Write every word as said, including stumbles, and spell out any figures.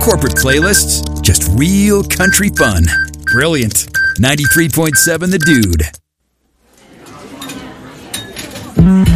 corporate playlists, just real country fun. Brilliant. ninety-three point seven The Dude.